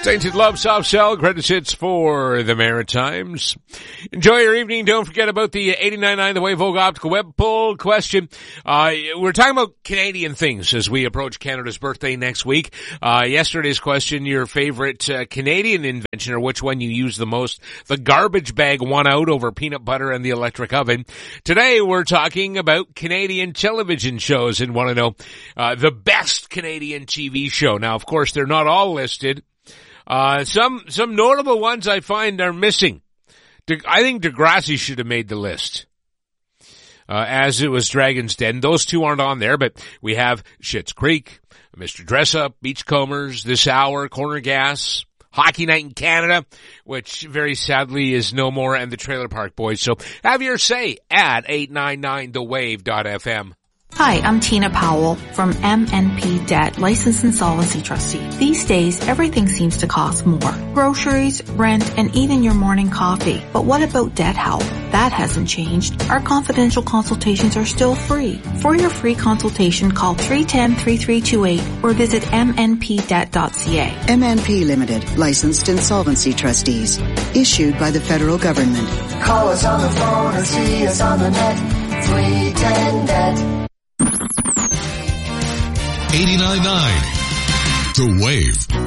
Sainted Love Soft Cell, credit hits for the Maritimes. Enjoy your evening. Don't forget about the 89.9 The Wave Vogue Optical Web poll question. We're talking about Canadian things as we approach Canada's birthday next week. Yesterday's question, your favorite Canadian invention, or which one you use the most. The garbage bag won out over peanut butter and the electric oven. Today we're talking about Canadian television shows and want to know the best Canadian TV show. Now, of course, they're not all listed. Some notable ones I find are missing. I think Degrassi should have made the list. As it was Dragon's Den. Those two aren't on there, but we have Schitt's Creek, Mr. Dressup, Beachcombers, This Hour, Corner Gas, Hockey Night in Canada, which very sadly is no more, and the Trailer Park Boys. So have your say at 899thewave.fm. Hi, I'm Tina Powell from MNP Debt, Licensed Insolvency Trustee. These days, everything seems to cost more. Groceries, rent, and even your morning coffee. But what about debt help? That hasn't changed. Our confidential consultations are still free. For your free consultation, call 310-3328 or visit mnpdebt.ca. MNP Limited, Licensed Insolvency Trustees. Issued by the federal government. Call us on the phone or see us on the net. 310-DEBT. 89.9 The Wave.